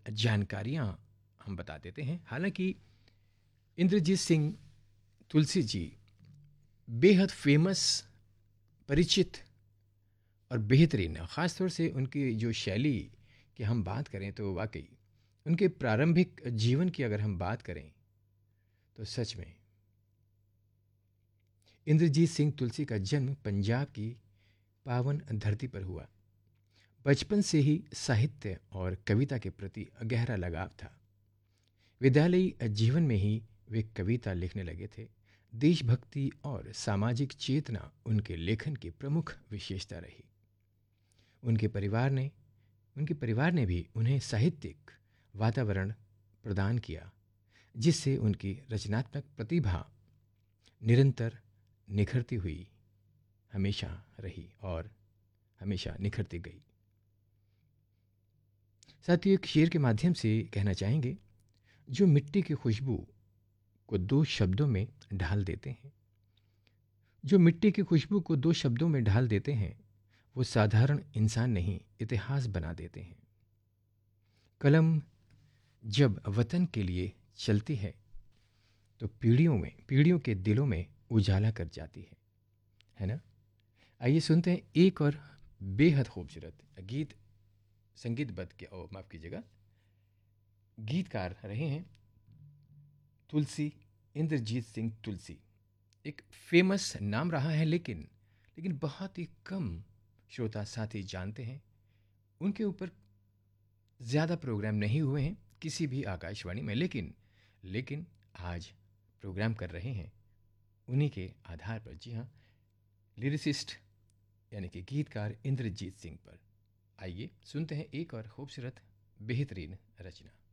जानकारियाँ हम बता देते हैं। हालांकि इंद्रजीत सिंह तुलसी जी बेहद फेमस, परिचित और बेहतरीन, ख़ास तौर से उनकी जो शैली की हम बात करें तो वाकई उनके प्रारंभिक जीवन की अगर हम बात करें तो सच में इंद्रजीत सिंह तुलसी का जन्म पंजाब की पावन धरती पर हुआ। बचपन से ही साहित्य और कविता के प्रति गहरा लगाव था। विद्यालयी जीवन में ही वे कविता लिखने लगे थे। देशभक्ति और सामाजिक चेतना उनके लेखन की प्रमुख विशेषता रही। उनके परिवार ने भी उन्हें साहित्यिक वातावरण प्रदान किया, जिससे उनकी रचनात्मक प्रतिभा निरंतर निखरती हुई हमेशा रही और हमेशा निखरती गई। साथियों, एक शेर के माध्यम से कहना चाहेंगे, जो मिट्टी की खुशबू को दो शब्दों में ढाल देते हैं, जो मिट्टी की खुशबू को दो शब्दों में ढाल देते हैं, वो साधारण इंसान नहीं, इतिहास बना देते हैं। कलम जब वतन के लिए चलती है तो पीढ़ियों के दिलों में उजाला कर जाती है ना। आइए सुनते हैं एक और बेहद खूबसूरत गीत, संगीतबद्ध के माफ़ कीजिएगा, गीतकार रहे हैं तुलसी, इंद्रजीत सिंह तुलसी। एक फेमस नाम रहा है, लेकिन बहुत ही कम श्रोता साथी जानते हैं। उनके ऊपर ज़्यादा प्रोग्राम नहीं हुए हैं किसी भी आकाशवाणी में, लेकिन आज प्रोग्राम कर रहे हैं उन्हीं के आधार पर। जी हाँ, लिरिसिस्ट यानी कि गीतकार इंद्रजीत सिंह पर। आइए सुनते हैं एक और खूबसूरत बेहतरीन रचना।